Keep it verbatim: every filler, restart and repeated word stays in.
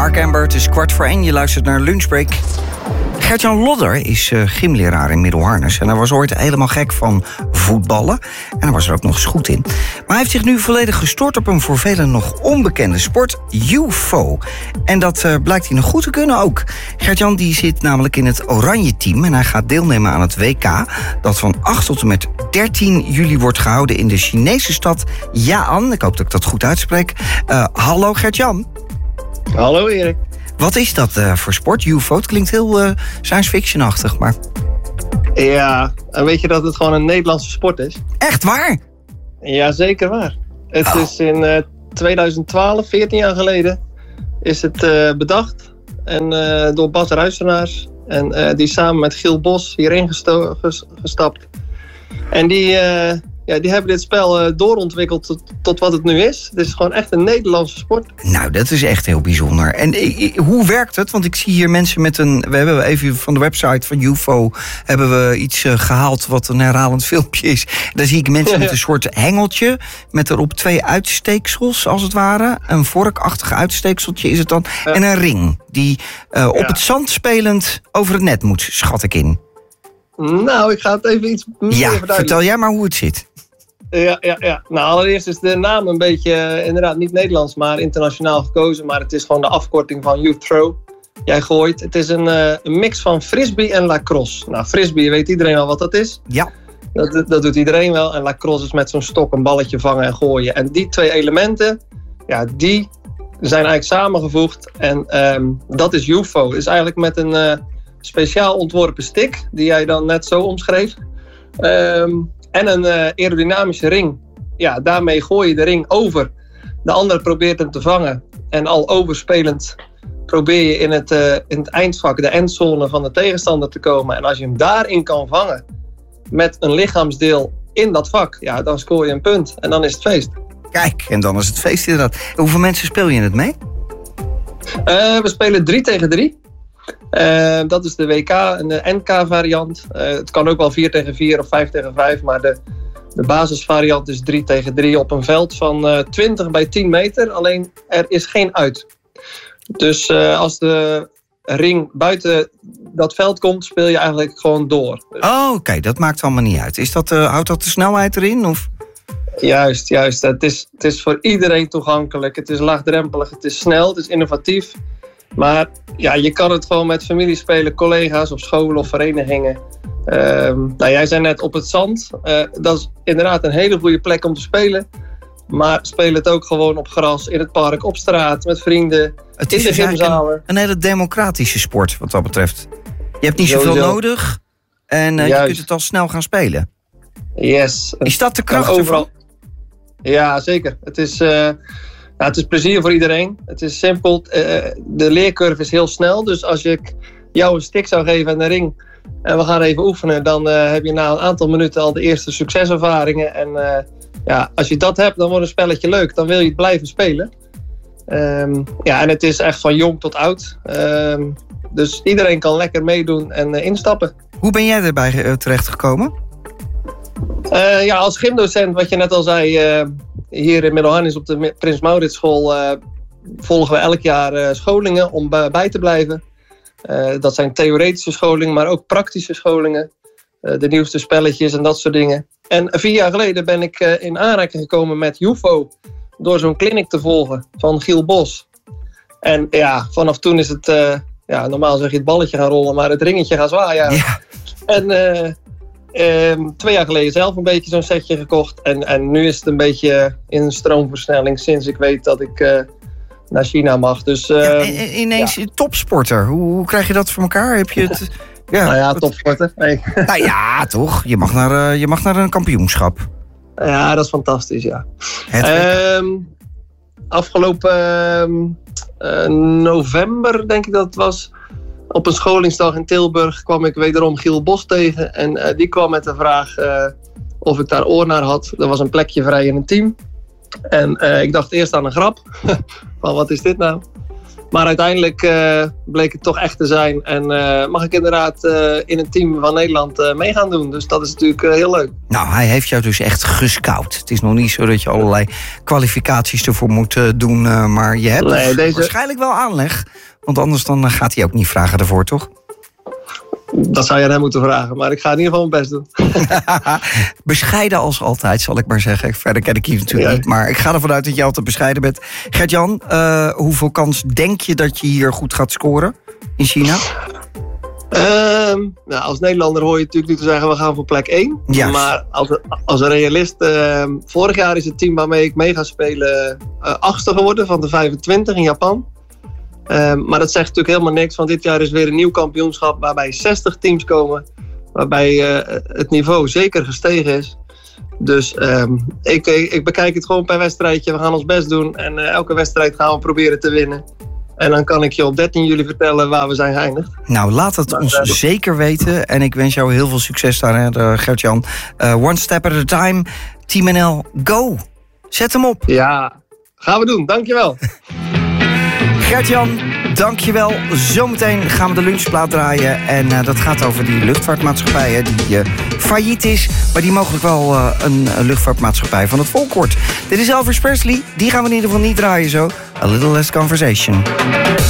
Mark Amber, het is kwart voor één. Je luistert naar Lunchbreak. Gert-Jan Lodder is uh, gymleraar in Middelharnis. En hij was ooit helemaal gek van voetballen. En hij was er ook nog eens goed in. Maar hij heeft zich nu volledig gestort op een voor velen nog onbekende sport, U F O. En dat uh, blijkt hij nog goed te kunnen ook. Gert-Jan die zit namelijk in het Oranje team. En hij gaat deelnemen aan het W K. Dat van acht tot en met dertien juli wordt gehouden in de Chinese stad Jia'an. Ik hoop dat ik dat goed uitspreek. Uh, hallo Gert-Jan. Hallo Erik. Wat is dat uh, voor sport? U F O, het klinkt heel uh, science fiction-achtig, maar... Ja, en weet je dat het gewoon een Nederlandse sport is? Echt waar? Ja, zeker waar. Het oh. is in uh, tweeduizend twaalf, veertien jaar geleden, is het uh, bedacht. En uh, door Bas Ruisenaars. En uh, die samen met Giel Bos hierin gesto- ges- gestapt. En die... Uh, Ja, die hebben dit spel uh, doorontwikkeld tot, tot wat het nu is. Het is gewoon echt een Nederlandse sport. Nou, dat is echt heel bijzonder. En uh, hoe werkt het? Want ik zie hier mensen met een... We hebben even van de website van U F O... hebben we iets uh, gehaald wat een herhalend filmpje is. Daar zie ik mensen met een soort hengeltje... met erop twee uitsteeksels, als het ware. Een vorkachtig uitsteekseltje is het dan. Ja. En een ring die uh, op ja. het zand spelend over het net moet, schat ik in. Nou, ik ga het even iets meer Ja, verduidelijken. vertel jij maar hoe het zit. Ja, ja, ja. Nou, allereerst is de naam een beetje, uh, inderdaad niet Nederlands, maar internationaal gekozen. Maar het is gewoon de afkorting van You Throw. Jij gooit. Het is een, uh, een mix van frisbee en lacrosse. Nou, frisbee weet iedereen al wat dat is. Ja. Dat, dat doet iedereen wel. En lacrosse is met zo'n stok een balletje vangen en gooien. En die twee elementen, ja, die zijn eigenlijk samengevoegd. En um, dat is U F O. Het is eigenlijk met een uh, speciaal ontworpen stick, die jij dan net zo omschreef. Um, En een uh, aerodynamische ring. Ja, daarmee gooi je de ring over. De ander probeert hem te vangen. En al overspelend probeer je in het, uh, in het eindvak, de endzone van de tegenstander te komen. En als je hem daarin kan vangen, met een lichaamsdeel in dat vak, ja, dan scoor je een punt. En dan is het feest. Kijk, en dan is het feest inderdaad. Hoeveel mensen speel je het mee? Uh, we spelen drie tegen drie. Uh, dat is de W K en de N K variant. Uh, het kan ook wel vier tegen vier of vijf tegen vijf. Maar de, de basisvariant is drie tegen drie op een veld van uh, twintig bij tien meter. Alleen er is geen uit. Dus uh, als de ring buiten dat veld komt, speel je eigenlijk gewoon door. Dus... Oh, oké. Okay. Dat maakt allemaal niet uit. Is dat, uh, houdt dat de snelheid erin? Of? Juist, juist. Het is, het is voor iedereen toegankelijk. Het is laagdrempelig, het is snel, het is innovatief. Maar ja, je kan het gewoon met familie spelen, collega's of scholen of verenigingen. Um, nou, jij zei net op het zand. Uh, dat is inderdaad een hele goede plek om te spelen. Maar speel het ook gewoon op gras, in het park, op straat, met vrienden, het in is de gymzalen. Een, een hele democratische sport wat dat betreft. Je hebt niet zoveel Sowieso. nodig en uh, je kunt het al snel gaan spelen. Yes. Is dat de kracht overal? ervan? Ja, zeker. Het is... Uh, Nou, het is plezier voor iedereen. Het is simpel. Uh, de leercurve is heel snel. Dus als ik jou een stick zou geven en een ring en we gaan even oefenen, dan uh, heb je na een aantal minuten al de eerste succeservaringen. En uh, ja, als je dat hebt, dan wordt een spelletje leuk. Dan wil je het blijven spelen. Um, ja, en het is echt van jong tot oud. Um, dus iedereen kan lekker meedoen en uh, instappen. Hoe ben jij erbij uh, terechtgekomen? Uh, ja, als gymdocent, wat je net al zei, uh, hier in Middelharnis op de Prins Mauritschool uh, volgen we elk jaar uh, scholingen om uh, bij te blijven. Uh, dat zijn theoretische scholingen, maar ook praktische scholingen. Uh, de nieuwste spelletjes en dat soort dingen. En vier jaar geleden ben ik uh, in aanraking gekomen met U F O door zo'n clinic te volgen van Giel Bos. En ja, vanaf toen is het, uh, ja, normaal zeg je het balletje gaan rollen, maar het ringetje gaan zwaaien. Ja. En... Uh, Um, twee jaar geleden zelf een beetje zo'n setje gekocht. En, en nu is het een beetje in een stroomversnelling sinds ik weet dat ik uh, naar China mag. Dus, uh, ja, en, ineens ja. topsporter. Hoe, hoe krijg je dat voor elkaar? Heb je het? Ja, nou ja, topsporter. Nee. Nou ja, toch? Je mag naar, uh, je mag naar een kampioenschap. Ja, dat is fantastisch, ja. Um, afgelopen uh, november, denk ik dat het was... Op een scholingsdag in Tilburg kwam ik wederom Giel Bos tegen. En uh, die kwam met de vraag uh, of ik daar oor naar had. Er was een plekje vrij in een team. En uh, ik dacht eerst aan een grap. Van wat is dit nou? Maar uiteindelijk uh, bleek het toch echt te zijn. En uh, mag ik inderdaad uh, in een team van Nederland uh, mee gaan doen. Dus dat is natuurlijk uh, heel leuk. Nou, hij heeft jou dus echt gescout. Het is nog niet zo dat je allerlei kwalificaties ervoor moet uh, doen. Uh, maar je hebt nee, deze... waarschijnlijk wel aanleg. Want anders dan uh, gaat hij ook niet vragen ervoor, toch? Dat zou je aan hem moeten vragen, maar ik ga in ieder geval mijn best doen. Bescheiden als altijd, zal ik maar zeggen. Verder ken ik je natuurlijk ja. niet, maar ik ga ervan uit dat je altijd bescheiden bent. Gert-Jan, uh, hoeveel kans denk je dat je hier goed gaat scoren in China? Um, nou, als Nederlander hoor je natuurlijk nu te zeggen, we gaan voor plek één. Ja. Maar als, als een realist, uh, vorig jaar is het team waarmee ik mee ga spelen uh, achtste geworden van de vijfentwintig in Japan. Um, maar dat zegt natuurlijk helemaal niks, want dit jaar is weer een nieuw kampioenschap waarbij zestig teams komen. Waarbij uh, het niveau zeker gestegen is. Dus um, ik, ik bekijk het gewoon per wedstrijdje. We gaan ons best doen en uh, elke wedstrijd gaan we proberen te winnen. En dan kan ik je op dertien juli vertellen waar we zijn geëindigd. Nou, laat het maar, ons uh, zeker weten. En ik wens jou heel veel succes daar, Gert-Jan. Uh, one step at a time. Team N L, go! Zet hem op. Ja, gaan we doen. Dankjewel. Gert-Jan, dankjewel. Zometeen gaan we de lunchplaat draaien. En uh, dat gaat over die luchtvaartmaatschappij hè, die uh, failliet is. Maar die mogelijk wel uh, een uh, luchtvaartmaatschappij van het volk wordt. Dit is Elvis Presley. Die gaan we in ieder geval niet draaien zo. A Little Less Conversation.